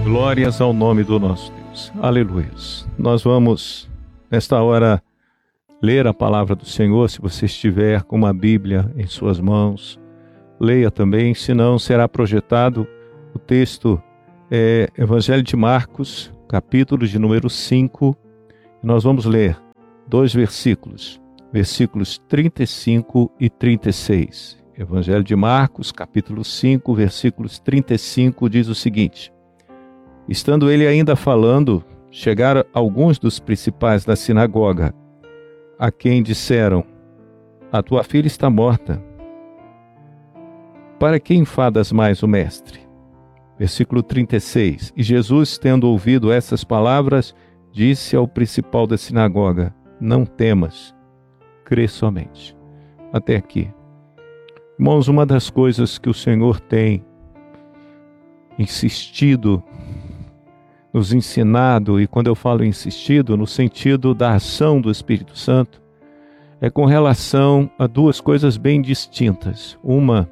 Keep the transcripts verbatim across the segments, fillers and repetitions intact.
Glórias ao nome do nosso Deus. Aleluia. Nós vamos, nesta hora, ler a palavra do Senhor. Se você estiver com uma Bíblia em suas mãos, leia também, senão será projetado o texto é, Evangelho de Marcos, capítulo de número cinco. Nós vamos ler dois versículos, versículos trinta e cinco e trinta e seis. Evangelho de Marcos, capítulo cinco, versículos trinta e cinco, diz o seguinte: estando ele ainda falando, chegaram alguns dos principais da sinagoga, a quem disseram: a tua filha está morta. Para que enfadas mais o mestre? Versículo trinta e seis. E Jesus, tendo ouvido essas palavras, disse ao principal da sinagoga: não temas, crê somente. Até aqui. Irmãos, uma das coisas que o Senhor tem insistido, nos ensinado, e quando eu falo insistido, no sentido da ação do Espírito Santo, é com relação a duas coisas bem distintas. Uma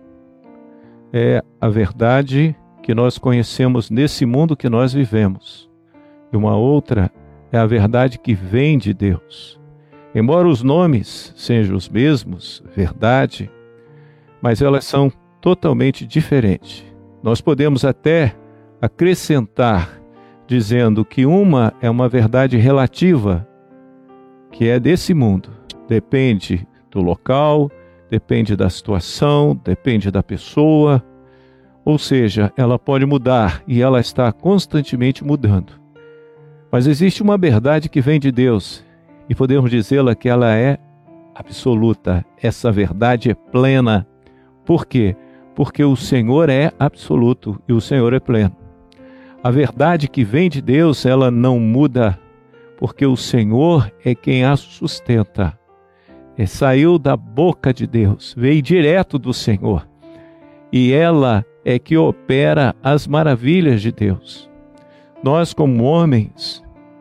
é a verdade que nós conhecemos nesse mundo que nós vivemos, e uma outra é a verdade que vem de Deus. Embora os nomes sejam os mesmos, verdade, mas elas são totalmente diferentes. Nós podemos até acrescentar dizendo que uma é uma verdade relativa, que é desse mundo. Depende do local, depende da situação, depende da pessoa. Ou seja, ela pode mudar e ela está constantemente mudando. Mas existe uma verdade que vem de Deus e podemos dizê-la que ela é absoluta. Essa verdade é plena. Por quê? Porque o Senhor é absoluto e o Senhor é pleno. A verdade que vem de Deus, ela não muda, porque o Senhor é quem a sustenta. E saiu da boca de Deus, veio direto do Senhor. E ela é que opera as maravilhas de Deus. Nós, como homens,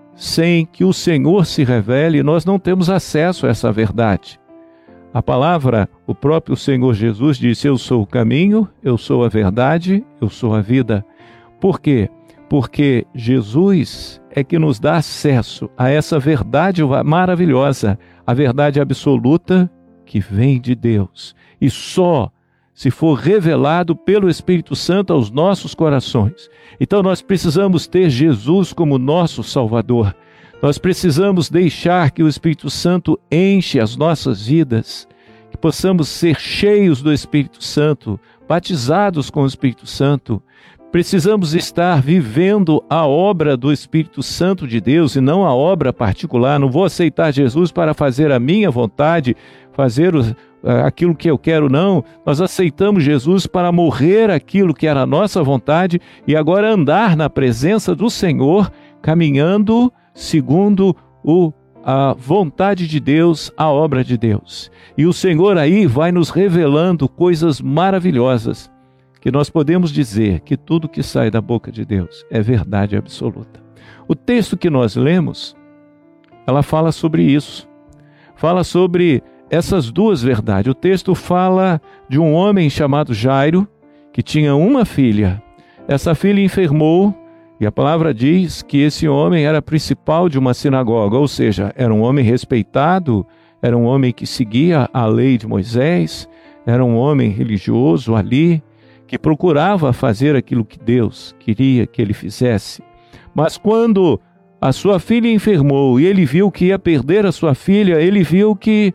sem que o Senhor se revele, nós não temos acesso a essa verdade. A palavra, o próprio Senhor Jesus disse: eu sou o caminho, eu sou a verdade, eu sou a vida. Por quê? Porque Jesus é que nos dá acesso a essa verdade maravilhosa, a verdade absoluta que vem de Deus. E só se for revelado pelo Espírito Santo aos nossos corações. Então nós precisamos ter Jesus como nosso Salvador. Nós precisamos deixar que o Espírito Santo enche as nossas vidas, que possamos ser cheios do Espírito Santo, batizados com o Espírito Santo. Precisamos estar vivendo a obra do Espírito Santo de Deus e não a obra particular. Não vou aceitar Jesus para fazer a minha vontade, fazer o, aquilo que eu quero, não. Nós aceitamos Jesus para morrer aquilo que era a nossa vontade e agora andar na presença do Senhor, caminhando segundo o, a vontade de Deus, a obra de Deus. E o Senhor aí vai nos revelando coisas maravilhosas, que nós podemos dizer que tudo que sai da boca de Deus é verdade absoluta. O texto que nós lemos, ela fala sobre isso. Fala sobre essas duas verdades. O texto fala de um homem chamado Jairo, que tinha uma filha. Essa filha enfermou, e a palavra diz que esse homem era principal de uma sinagoga, ou seja, era um homem respeitado, era um homem que seguia a lei de Moisés, era um homem religioso ali, que procurava fazer aquilo que Deus queria que ele fizesse. Mas quando a sua filha enfermou e ele viu que ia perder a sua filha, ele viu que,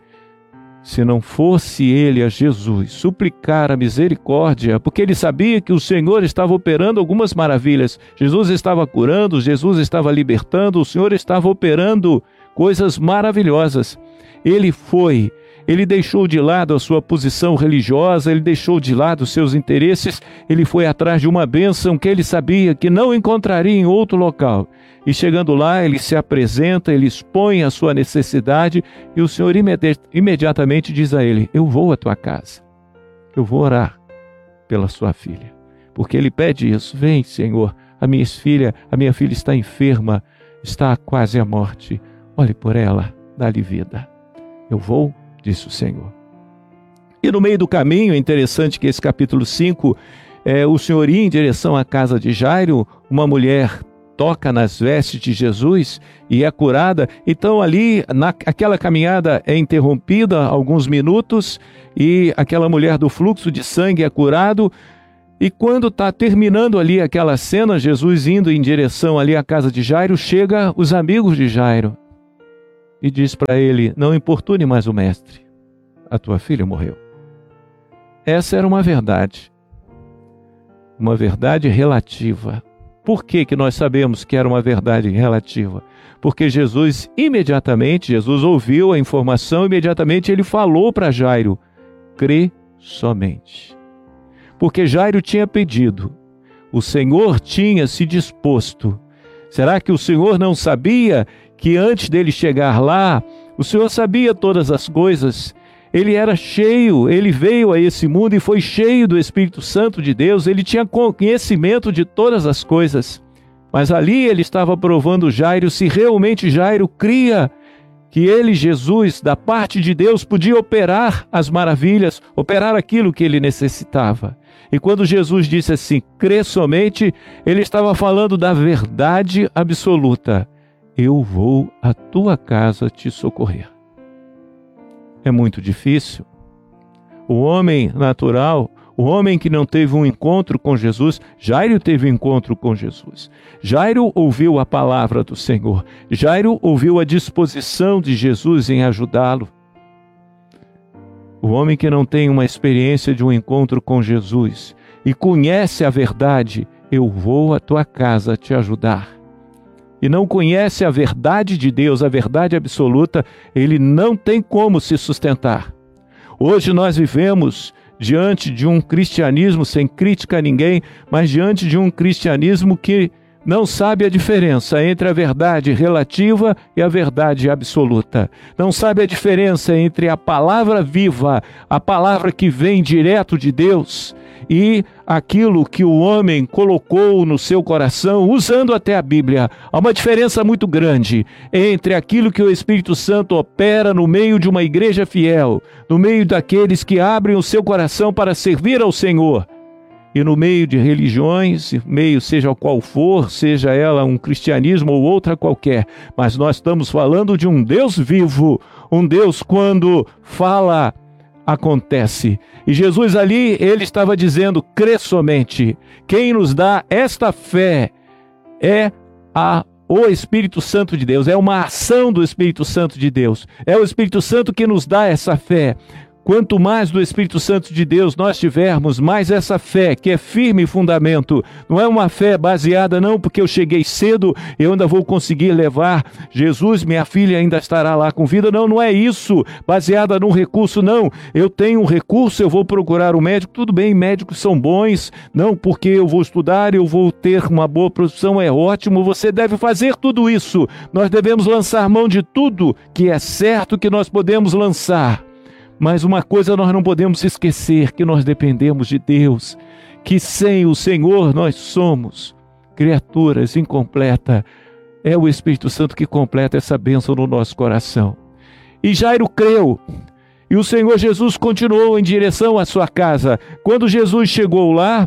se não fosse ele a Jesus suplicar a misericórdia, porque ele sabia que o Senhor estava operando algumas maravilhas, Jesus estava curando, Jesus estava libertando, o Senhor estava operando coisas maravilhosas. Ele foi, ele deixou de lado a sua posição religiosa, ele deixou de lado os seus interesses, ele foi atrás de uma bênção que ele sabia que não encontraria em outro local. E chegando lá, ele se apresenta, ele expõe a sua necessidade e o Senhor imedi- imediatamente diz a ele: eu vou à tua casa, eu vou orar pela sua filha. Porque ele pede isso: vem, Senhor, a minha filha, a minha filha está enferma, está quase à morte, olhe por ela, dá-lhe vida. Eu vou, disse o Senhor. E no meio do caminho, é interessante que esse capítulo cinco, é, o Senhor ia em direção à casa de Jairo, uma mulher toca nas vestes de Jesus e é curada. Então ali, na, aquela caminhada é interrompida alguns minutos e aquela mulher do fluxo de sangue é curado. E quando está terminando ali aquela cena, Jesus indo em direção ali à casa de Jairo, chega os amigos de Jairo e diz para ele: não importune mais o mestre, a tua filha morreu. Essa era uma verdade, uma verdade relativa. Por que que nós sabemos que era uma verdade relativa? Porque Jesus imediatamente, Jesus ouviu a informação, imediatamente ele falou para Jairo: crê somente. Porque Jairo tinha pedido, o Senhor tinha se disposto. Será que o Senhor não sabia que antes dele chegar lá, o Senhor sabia todas as coisas? Ele era cheio, ele veio a esse mundo e foi cheio do Espírito Santo de Deus, ele tinha conhecimento de todas as coisas. Mas ali ele estava provando Jairo se realmente Jairo cria que ele, Jesus, da parte de Deus, podia operar as maravilhas, operar aquilo que ele necessitava. E quando Jesus disse assim, crê somente, ele estava falando da verdade absoluta. Eu vou à tua casa te socorrer. É muito difícil. O homem natural, o homem que não teve um encontro com Jesus, Jairo teve um encontro com Jesus. Jairo ouviu a palavra do Senhor. Jairo ouviu a disposição de Jesus em ajudá-lo. O homem que não tem uma experiência de um encontro com Jesus e conhece a verdade, eu vou à tua casa te ajudar. E não conhece a verdade de Deus, a verdade absoluta, ele não tem como se sustentar. Hoje nós vivemos diante de um cristianismo sem crítica a ninguém, mas diante de um cristianismo que não sabe a diferença entre a verdade relativa e a verdade absoluta. Não sabe a diferença entre a palavra viva, a palavra que vem direto de Deus, e aquilo que o homem colocou no seu coração, usando até a Bíblia. Há uma diferença muito grande entre aquilo que o Espírito Santo opera no meio de uma igreja fiel, no meio daqueles que abrem o seu coração para servir ao Senhor, e no meio de religiões, meio seja qual for, seja ela um cristianismo ou outra qualquer, mas nós estamos falando de um Deus vivo, um Deus quando fala, acontece. E Jesus ali, ele estava dizendo, crê somente. Quem nos dá esta fé é a, o Espírito Santo de Deus, é uma ação do Espírito Santo de Deus. É o Espírito Santo que nos dá essa fé. Quanto mais do Espírito Santo de Deus nós tivermos, mais essa fé, que é firme fundamento. Não é uma fé baseada, não, porque eu cheguei cedo, eu ainda vou conseguir levar Jesus, minha filha ainda estará lá com vida. Não, não é isso, baseada num recurso, não. Eu tenho um recurso, eu vou procurar um médico, tudo bem, médicos são bons, não porque eu vou estudar, eu vou ter uma boa profissão, é ótimo, você deve fazer tudo isso. Nós devemos lançar mão de tudo que é certo que nós podemos lançar. Mas uma coisa nós não podemos esquecer, que nós dependemos de Deus, que sem o Senhor nós somos criaturas incompletas. É o Espírito Santo que completa essa bênção no nosso coração. E Jairo creu, e o Senhor Jesus continuou em direção à sua casa. Quando Jesus chegou lá,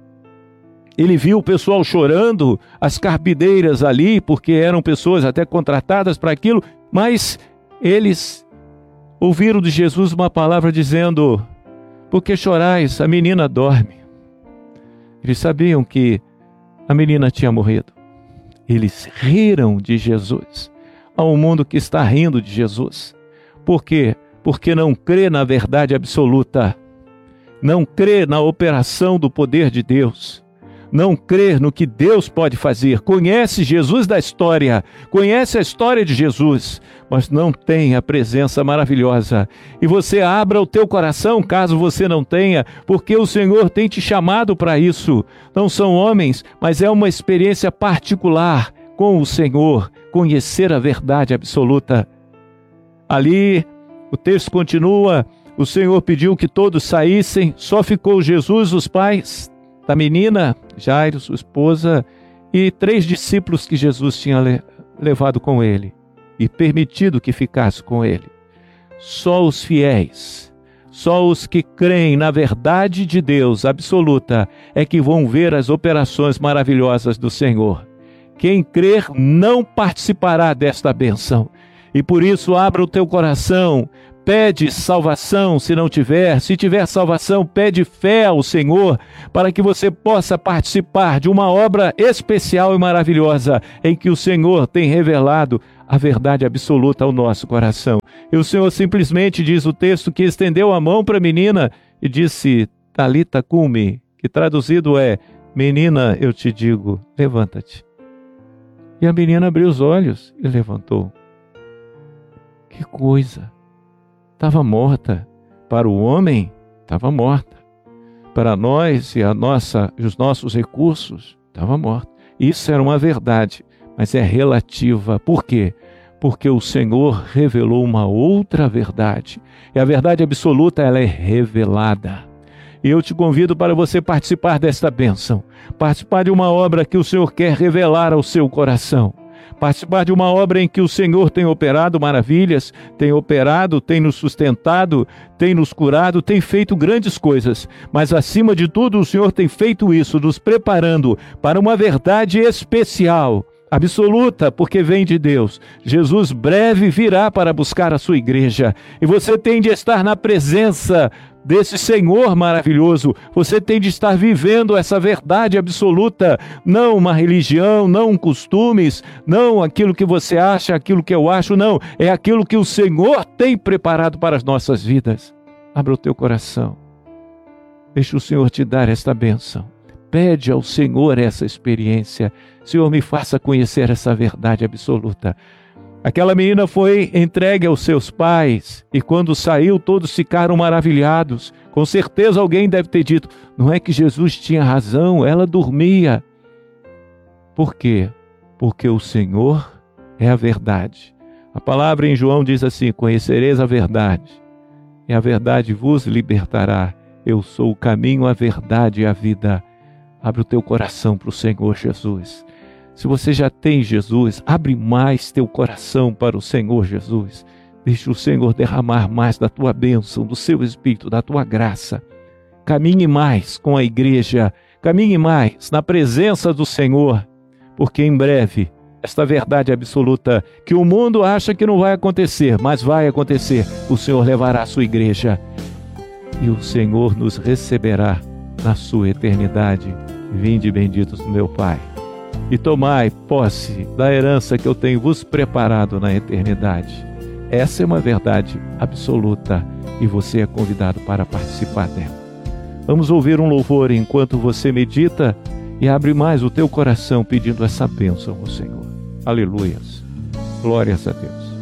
ele viu o pessoal chorando, as carpideiras ali, porque eram pessoas até contratadas para aquilo, mas eles ouviram de Jesus uma palavra dizendo, por que chorais? A menina dorme. Eles sabiam que a menina tinha morrido. Eles riram de Jesus. Há um mundo que está rindo de Jesus. Por quê? Porque não crê na verdade absoluta. Não crê na operação do poder de Deus. Não crer no que Deus pode fazer. Conhece Jesus da história, conhece a história de Jesus, mas não tem a presença maravilhosa. E você abra o teu coração, caso você não tenha, porque o Senhor tem te chamado para isso. Não são homens, mas é uma experiência particular com o Senhor, conhecer a verdade absoluta. Ali, o texto continua, o Senhor pediu que todos saíssem, só ficou Jesus, os pais da menina, Jairo, sua esposa, e três discípulos que Jesus tinha le- levado com ele e permitido que ficasse com ele. Só os fiéis, Só os que creem na verdade de Deus absoluta é que vão ver as operações maravilhosas do Senhor. Quem crer não participará desta bênção. E por isso abra o teu coração, pede salvação se não tiver, se tiver salvação, pede fé ao Senhor, para que você possa participar de uma obra especial e maravilhosa, em que o Senhor tem revelado a verdade absoluta ao nosso coração. E o Senhor simplesmente diz o texto que estendeu a mão para a menina e disse, Talita cumi, que traduzido é, menina, eu te digo, levanta-te. E a menina abriu os olhos e levantou. Que coisa! Estava morta. Para o homem, estava morta. Para nós e a nossa, os nossos recursos, estava morta. Isso era uma verdade, mas é relativa. Por quê? Porque o Senhor revelou uma outra verdade. E a verdade absoluta, ela é revelada. E eu te convido para você participar desta bênção. Participar de uma obra que o Senhor quer revelar ao seu coração. Participar de uma obra em que o Senhor tem operado maravilhas, tem operado, tem nos sustentado, tem nos curado, tem feito grandes coisas. Mas acima de tudo, o Senhor tem feito isso, nos preparando para uma verdade especial, absoluta, porque vem de Deus. Jesus breve virá para buscar a sua igreja. E você tem de estar na presença desse Senhor maravilhoso. Você tem de estar vivendo essa verdade absoluta, não uma religião, não costumes, não aquilo que você acha, aquilo que eu acho, não. É aquilo que o Senhor tem preparado para as nossas vidas. Abra o teu coração. Deixa o Senhor te dar esta bênção. Pede ao Senhor essa experiência. Senhor, me faça conhecer essa verdade absoluta. Aquela menina foi entregue aos seus pais e quando saiu todos ficaram maravilhados. Com certeza alguém deve ter dito, não é que Jesus tinha razão, ela dormia. Por quê? Porque o Senhor é a verdade. A palavra em João diz assim, conhecereis a verdade e a verdade vos libertará. Eu sou o caminho, a verdade e a vida. Abre o teu coração para o Senhor Jesus. Se você já tem Jesus, abre mais teu coração para o Senhor Jesus. Deixa o Senhor derramar mais da tua bênção, do seu Espírito, da tua graça. Caminhe mais com a igreja, caminhe mais na presença do Senhor, porque em breve, esta verdade absoluta que o mundo acha que não vai acontecer, mas vai acontecer, o Senhor levará a sua igreja e o Senhor nos receberá na sua eternidade. Vinde benditos do meu Pai. E tomai posse da herança que eu tenho vos preparado na eternidade. Essa é uma verdade absoluta e você é convidado para participar dela. Vamos ouvir um louvor enquanto você medita e abre mais o teu coração pedindo essa bênção ao Senhor. Aleluias. Glórias a Deus.